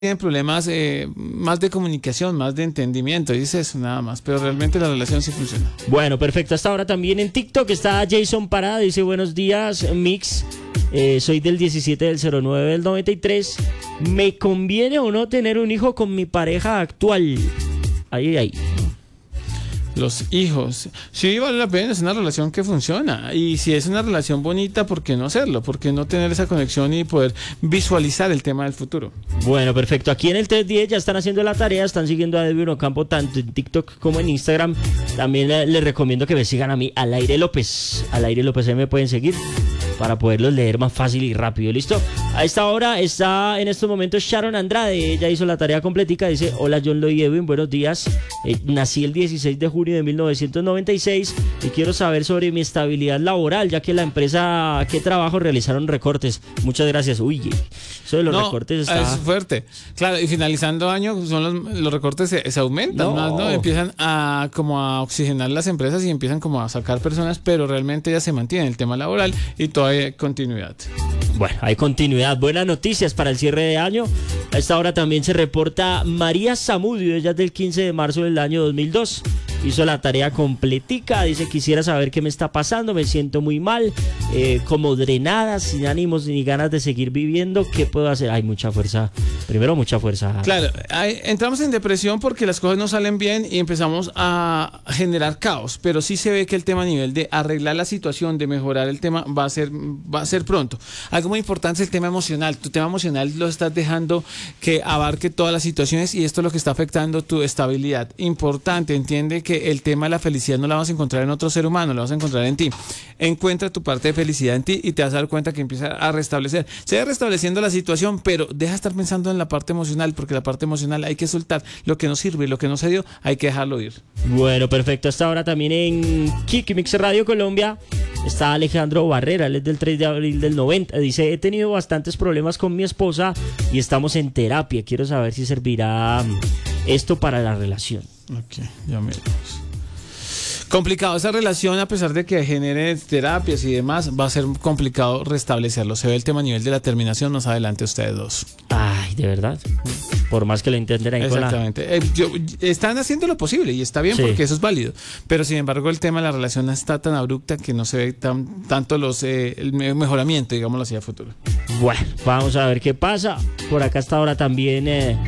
tienen problemas más de comunicación, más de entendimiento, dice eso nada más, pero realmente la relación sí funciona. Bueno, perfecto. Hasta ahora también en TikTok está Jason Parada, dice buenos días, Mix. Soy del 17 del 09 del 93. ¿Me conviene o no tener un hijo con mi pareja actual? Ahí. Los hijos, sí vale la pena, es una relación que funciona, y si es una relación bonita, ¿por qué no hacerlo? ¿Por qué no tener esa conexión y poder visualizar el tema del futuro? Bueno, perfecto. Aquí en el 310 ya están haciendo la tarea, están siguiendo a Edwin Ocampo tanto en TikTok como en Instagram. También les recomiendo que me sigan a mí, Al Aire López. Al Aire López, ahí me pueden seguir para poderlos leer más fácil y rápido. ¿Listo? A esta hora está en estos momentos Sharon Andrade. Ella hizo la tarea completica. Dice, hola John Lloyd Edwin, buenos días. Nací el 16 de junio de 1996 y quiero saber sobre mi estabilidad laboral, ya que la empresa que trabajo realizaron recortes. Muchas gracias. Uy, eso de los recortes está... es fuerte. Claro, y finalizando año son los recortes se aumentan más, ¿no? Empiezan a oxigenar las empresas y empiezan como a sacar personas, pero realmente ya se mantiene el tema laboral y todavía hay continuidad. Bueno, hay continuidad. Buenas noticias para el cierre de año. A esta hora también se reporta María Zamudio, ella es del 15 de marzo del año 2002. Hizo la tarea completica, dice, quisiera saber qué me está pasando, me siento muy mal, como drenada, sin ánimos ni ganas de seguir viviendo, ¿qué puedo hacer? Hay mucha fuerza, primero mucha fuerza. Claro, entramos en depresión porque las cosas no salen bien y empezamos a generar caos, pero sí se ve que el tema a nivel de arreglar la situación, de mejorar el tema, va a ser pronto. Algo muy importante es el tema emocional. Tu tema emocional lo estás dejando que abarque todas las situaciones y esto es lo que está afectando tu estabilidad. Importante, entiende que el tema de la felicidad no la vas a encontrar en otro ser humano, la vas a encontrar en ti. Encuentra tu parte de felicidad en ti y te vas a dar cuenta que empieza a restablecer. Se va restableciendo la situación, pero deja de estar pensando en la parte emocional, porque la parte emocional hay que soltar. Lo que no sirve, lo que no se dio, hay que dejarlo ir. Bueno, perfecto. Hasta ahora también en Kiki Mix Radio Colombia está Alejandro Barrera, él es del 3 de abril del 90. Dice, he tenido bastantes problemas con mi esposa y estamos en terapia. Quiero saber si servirá esto para la relación. Ok, ya miramos. Complicado esa relación, a pesar de que genere terapias y demás, va a ser complicado restablecerlo. Se ve el tema a nivel de la terminación más adelante ustedes dos. Ay, ¿de verdad? Por más que lo intenten ahí. Exactamente. Están haciendo lo posible y está bien, sí, porque eso es válido. Pero sin embargo el tema de la relación está tan abrupta que no se ve tanto el mejoramiento, digámoslo así, a futuro. Bueno, vamos a ver qué pasa. Por acá hasta ahora también...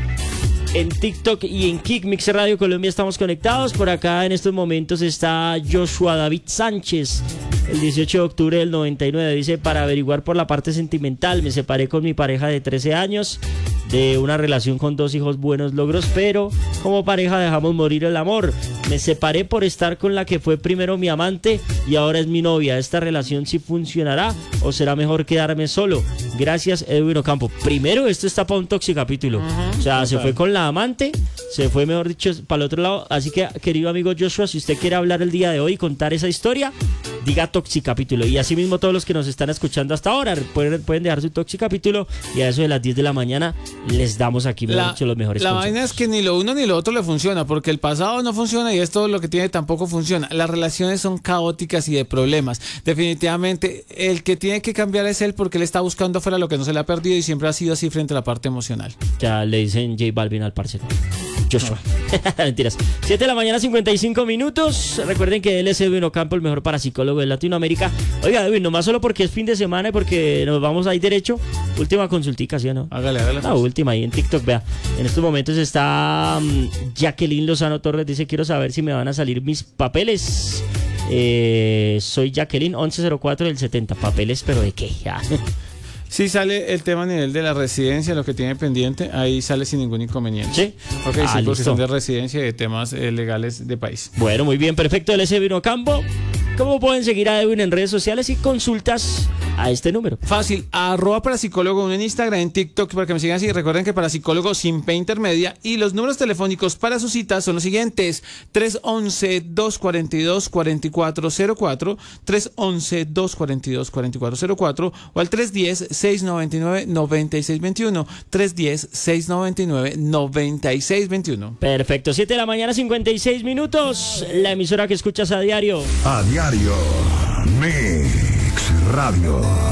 en TikTok y en Kick Mix Radio Colombia estamos conectados. Por acá en estos momentos está Joshua David Sánchez. El 18 de octubre del 99 dice, para averiguar por la parte sentimental, me separé con mi pareja de 13 años, de una relación con 2 hijos, buenos logros, pero como pareja dejamos morir el amor. Me separé por estar con la que fue primero mi amante y ahora es mi novia. ¿Esta relación sí funcionará o será mejor quedarme solo? Gracias, Edwin Ocampo. Primero, esto está para un toxicapítulo. O sea, total. Se fue con la amante, se fue, mejor dicho, para el otro lado. Así que, querido amigo Joshua, si usted quiere hablar el día de hoy y contar esa historia, diga toxicapítulo. Y así mismo todos los que nos están escuchando hasta ahora pueden dejar su toxicapítulo y a eso de las 10 de la mañana les damos aquí los mejores consejos. La vaina es que ni lo uno ni lo otro le funciona, porque el pasado no funciona y esto lo que tiene tampoco funciona. Las relaciones son caóticas y de problemas. Definitivamente el que tiene que cambiar es él, porque él está buscando fuera lo que no se le ha perdido y siempre ha sido así frente a la parte emocional. Ya le dicen J Balvin al parcero Joshua. No. Mentiras. 7 de la mañana, 55 minutos. Recuerden que él es Edwin Ocampo, el mejor parapsicólogo de Latinoamérica. Oiga, Edwin, nomás solo porque es fin de semana y porque nos vamos a ir derecho. Última consultica, ¿sí o no? Hágale. La última ahí en TikTok, vea. En estos momentos está Jacqueline Lozano Torres. Dice, quiero saber si me van a salir mis papeles. Soy Jacqueline 1104 del 70. ¿Papeles, pero de qué? Ya. Sí sale el tema a nivel de la residencia, lo que tiene pendiente, ahí sale sin ningún inconveniente. ¿Sí? Ok, sí, porque son de residencia y de temas legales de país. Bueno, muy bien, perfecto. Él es Edwin Ocampo. ¿Cómo pueden seguir a Edwin en redes sociales y consultas a este número? Fácil, @parapsicólogo en Instagram, en TikTok, para que me sigan así. Recuerden que parapsicólogo sin P intermedia. Y los números telefónicos para sus citas son los siguientes: 311-242-4404, 311-242-4404 o al 310-699-9621, 310-699-9621. Perfecto, 7 de la mañana, 56 minutos. La emisora que escuchas a diario. A diario, Mix Radio.